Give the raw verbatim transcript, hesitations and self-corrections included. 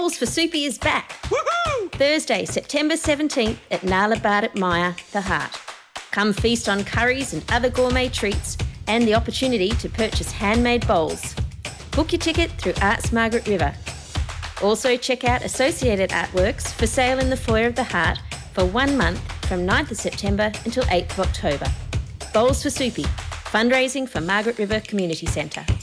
Bowls for Soupy is back. Woohoo! Thursday, September seventeenth at Nala Bardet Maya, The Heart. Come feast on curries and other gourmet treats and the opportunity to purchase handmade bowls. Book your ticket through Arts Margaret River. Also check out associated artworks for sale in the foyer of The Heart for one month from ninth of September until eighth of October. Bowls for Soupy, fundraising for Margaret River Community Centre.